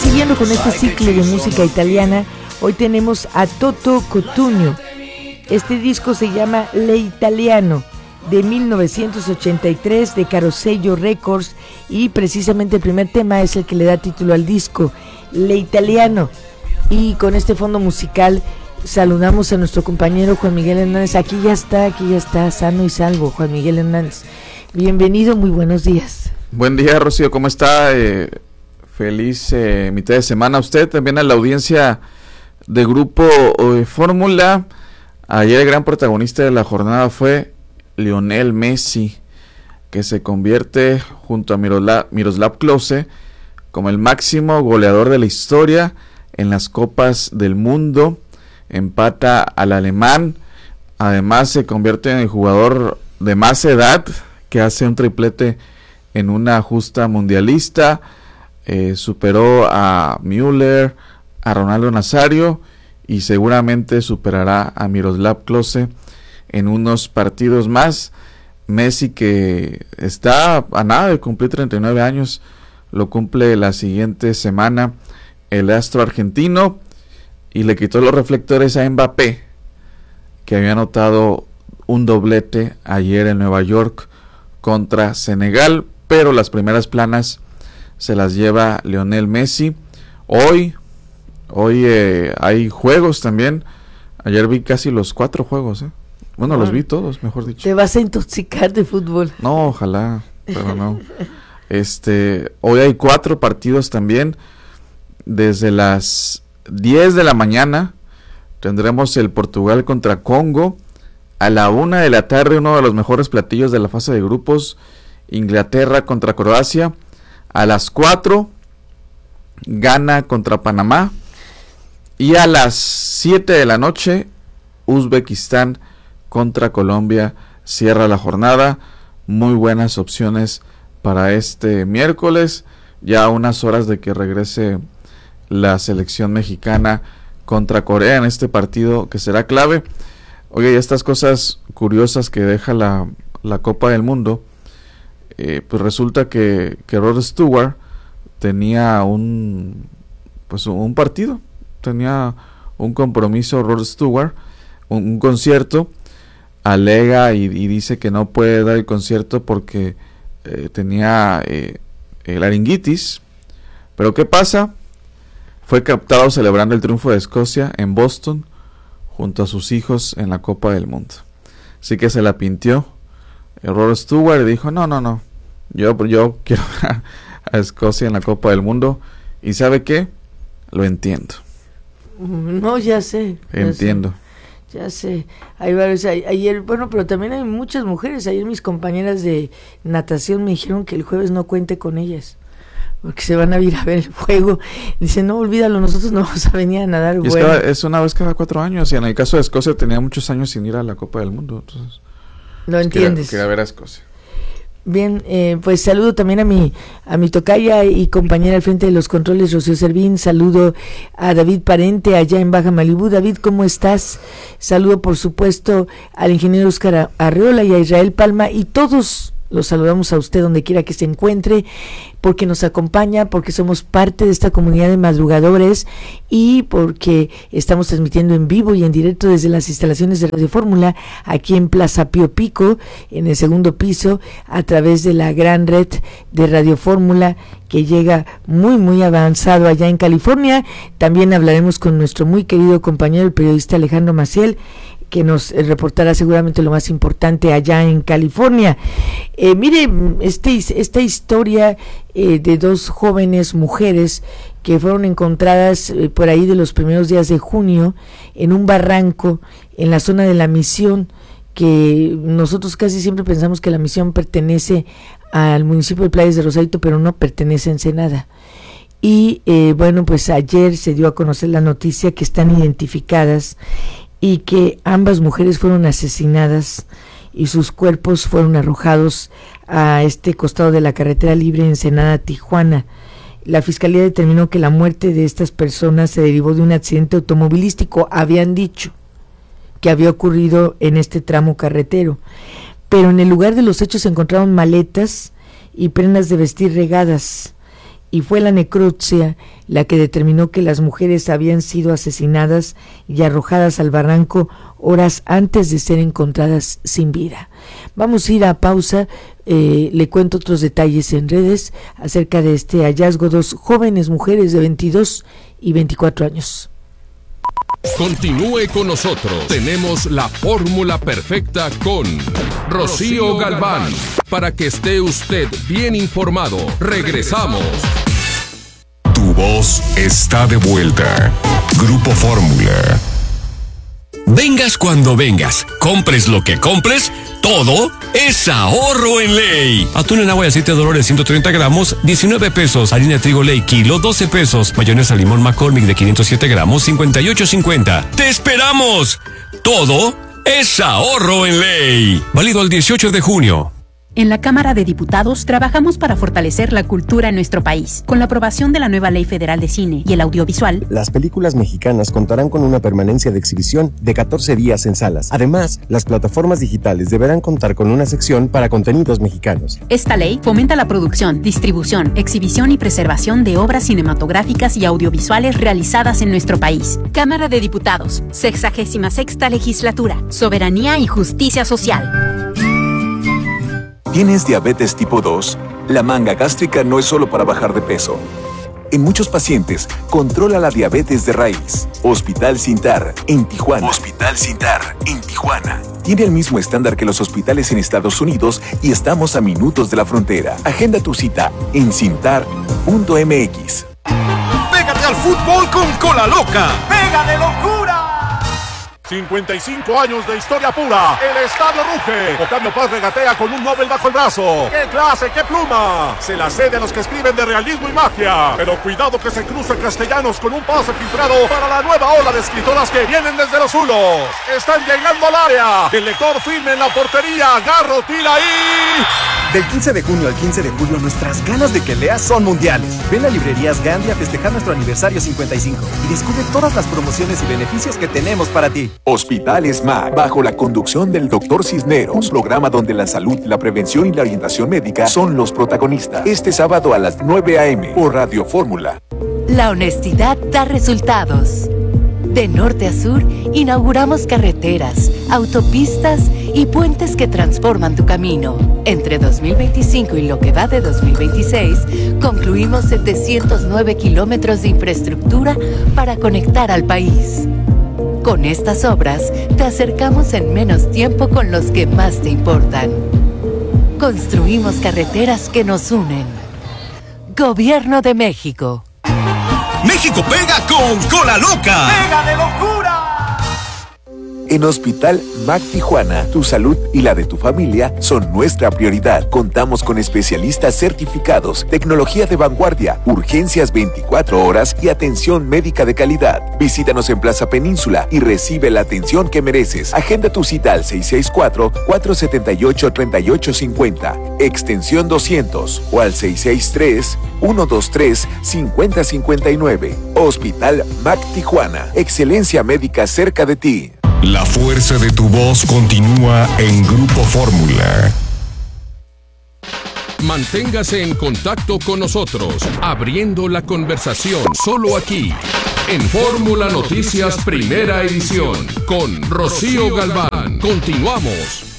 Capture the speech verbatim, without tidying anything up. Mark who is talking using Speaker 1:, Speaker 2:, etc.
Speaker 1: siguiendo con este ciclo de música italiana, hoy tenemos a Toto Cutugno. Este disco se llama L'Italiano, de mil novecientos ochenta y tres, de Carosello Records, y precisamente el primer tema es el que le da título al disco, L'Italiano. Y con este fondo musical saludamos a nuestro compañero Juan Miguel Hernández. Aquí ya está, aquí ya está, sano y salvo, Juan Miguel Hernández. Bienvenido, muy buenos días.
Speaker 2: Buen día, Rocío, ¿cómo está? Eh, feliz eh, mitad de semana a usted, también a la audiencia de Grupo eh, Fórmula. Ayer el gran protagonista de la jornada fue Lionel Messi, que se convierte junto a Miroslav, Miroslav Klose como el máximo goleador de la historia en las Copas del Mundo. Empata al alemán, además se convierte en el jugador de más edad que hace un triplete en una justa mundialista. Eh, superó a Müller, a Ronaldo Nazario y seguramente superará a Miroslav Klose en unos partidos más. Messi, que está a nada de cumplir treinta y nueve años, lo cumple la siguiente semana el astro argentino, y le quitó los reflectores a Mbappé, que había anotado un doblete ayer en Nueva York contra Senegal, pero las primeras planas se las lleva Lionel Messi. Hoy, hoy eh, hay juegos también. Ayer vi casi los cuatro juegos, ¿eh? Bueno, ah, los vi todos, mejor dicho.
Speaker 1: Te vas a intoxicar de fútbol.
Speaker 2: No, ojalá, pero no. Este, hoy hay cuatro partidos también. Desde las diez de la mañana tendremos el Portugal contra Congo. A la una de la tarde, uno de los mejores platillos de la fase de grupos, Inglaterra contra Croacia. A las cuatro, Ghana contra Panamá. Y a las siete de la noche, Uzbekistán contra Colombia cierra la jornada. Muy buenas opciones para este miércoles, ya a unas horas de que regrese la selección mexicana contra Corea en este partido que será clave. Oye, y estas cosas curiosas que deja la, la Copa del Mundo, eh, pues resulta que, que Rod Stewart tenía un pues un partido, tenía un compromiso Rod Stewart, un, un concierto, alega y, y dice que no puede dar el concierto porque eh, tenía eh, laringitis. Pero ¿qué pasa? Fue captado celebrando el triunfo de Escocia en Boston junto a sus hijos en la Copa del Mundo. Así que se la pintió Rod Stewart y dijo, no, no, no, yo, yo quiero a Escocia en la Copa del Mundo. ¿Y sabe qué? Lo entiendo.
Speaker 1: No, ya sé. Ya
Speaker 2: entiendo.
Speaker 1: Sé, ya sé. Hay varios, ayer, bueno, pero también hay muchas mujeres. Ayer mis compañeras de natación me dijeron que el jueves no cuente con ellas, porque se van a ir a ver el juego. Dicen, no, olvídalo, nosotros no vamos a venir a nadar.
Speaker 2: Y es, bueno. cada, es una vez cada cuatro años, y en el caso de Escocia tenía muchos años sin ir a la Copa del Mundo. Entonces,
Speaker 1: lo entiendes.
Speaker 2: Quería, quería ver a Escocia.
Speaker 1: Bien, eh, pues saludo también a mi a mi tocaya y compañera al frente de los controles, Rocío Servín. Saludo a David Parente allá en Baja Malibú. David, ¿cómo estás? Saludo, por supuesto, al ingeniero Oscar Arreola y a Israel Palma, y todos los saludamos a usted donde quiera que se encuentre, porque nos acompaña, porque somos parte de esta comunidad de madrugadores y porque estamos transmitiendo en vivo y en directo desde las instalaciones de Radio Fórmula aquí en Plaza Pío Pico, en el segundo piso, a través de la gran red de Radio Fórmula que llega muy muy avanzado allá en California. También hablaremos con nuestro muy querido compañero, el periodista Alejandro Maciel, que nos reportará seguramente lo más importante allá en California. Eh, mire, este, esta historia eh, de dos jóvenes mujeres que fueron encontradas eh, por ahí de los primeros días de junio en un barranco en la zona de La Misión, que nosotros casi siempre pensamos que La Misión pertenece al municipio de Playas de Rosarito, pero no, pertenece a Ensenada. Y eh, bueno, pues ayer se dio a conocer la noticia que están identificadas y que ambas mujeres fueron asesinadas y sus cuerpos fueron arrojados a este costado de la carretera libre Ensenada-Tijuana. La fiscalía determinó que la muerte de estas personas se derivó de un accidente automovilístico. Habían dicho que había ocurrido en este tramo carretero, pero en el lugar de los hechos se encontraron maletas y prendas de vestir regadas, y fue la necropsia la que determinó que las mujeres habían sido asesinadas y arrojadas al barranco horas antes de ser encontradas sin vida. Vamos a ir a pausa, eh, le cuento otros detalles en redes acerca de este hallazgo, dos jóvenes mujeres de veintidós y veinticuatro años.
Speaker 3: Continúe con nosotros, tenemos la fórmula perfecta con Rocío Galván, para que esté usted bien informado. Regresamos.
Speaker 4: Tu voz está de vuelta. Grupo Fórmula. Vengas cuando vengas, compres lo que compres, todo es ahorro en Ley. Atún en agua y aceite de Dolores ciento treinta gramos, diecinueve pesos. Harina de trigo Ley kilo, doce pesos. Mayonesa limón McCormick de quinientos siete gramos, cincuenta y ocho cincuenta. ¡Te esperamos! Todo es ahorro en Ley. Válido al dieciocho de junio.
Speaker 5: En la Cámara de Diputados trabajamos para fortalecer la cultura en nuestro país. Con la aprobación de la nueva Ley Federal de Cine y el Audiovisual,
Speaker 6: las películas mexicanas contarán con una permanencia de exhibición de catorce días en salas. Además, las plataformas digitales deberán contar con una sección para contenidos mexicanos.
Speaker 5: Esta ley fomenta la producción, distribución, exhibición y preservación de obras cinematográficas y audiovisuales realizadas en nuestro país. Cámara de Diputados, sexagésima sexta legislatura, soberanía y justicia social.
Speaker 7: ¿Tienes diabetes tipo dos? La manga gástrica no es solo para bajar de peso. En muchos pacientes, controla la diabetes de raíz. Hospital Sintar, en Tijuana. Hospital Sintar, en Tijuana. Tiene el mismo estándar que los hospitales en Estados Unidos y estamos a minutos de la frontera. Agenda tu cita en cintar punto m x.
Speaker 8: ¡Pégate al fútbol con Cola Loca! ¡Pega de locura! cincuenta y cinco años de historia pura. El estadio ruge. Octavio Paz regatea con un Nobel bajo el brazo. ¡Qué clase, qué pluma! Se la cede a los que escriben de realismo y magia. Pero cuidado que se cruce Castellanos con un pase filtrado para la nueva ola de escritoras que vienen desde los Zulos. Están llegando al área. El lector firme en la portería. Garro, tira y...
Speaker 9: Del quince de junio al quince de julio, nuestras ganas de que leas son mundiales. Ven a Librerías Gandhi a festejar nuestro aniversario cincuenta y cinco y descubre todas las promociones y beneficios que tenemos para ti.
Speaker 7: Hospital SMAC, bajo la conducción del doctor Cisneros, programa donde la salud, la prevención y la orientación médica son los protagonistas. Este sábado a las nueve a eme por Radio Fórmula.
Speaker 10: La honestidad da resultados. De norte a sur, inauguramos carreteras, autopistas y puentes que transforman tu camino. Entre dos mil veinticinco y lo que va de dos mil veintiséis, concluimos setecientos nueve kilómetros de infraestructura para conectar al país. Con estas obras, te acercamos en menos tiempo con los que más te importan. Construimos carreteras que nos unen. Gobierno de México.
Speaker 8: México pega con Cola Loca. ¡Pega de locura!
Speaker 7: En Hospital MAC Tijuana, tu salud y la de tu familia son nuestra prioridad. Contamos con especialistas certificados, tecnología de vanguardia, urgencias veinticuatro horas y atención médica de calidad. Visítanos en Plaza Península y recibe la atención que mereces. Agenda tu cita al seis seis cuatro, cuatro siete ocho, tres ocho cinco cero, extensión doscientos o al seis seis tres, uno dos tres, cinco cero cinco nueve. Hospital MAC Tijuana, excelencia médica cerca de ti.
Speaker 4: La fuerza de tu voz continúa en Grupo Fórmula.
Speaker 3: Manténgase en contacto con nosotros, abriendo la conversación solo aquí, en Fórmula Noticias Primera Edición, con Rocío Galván. Continuamos.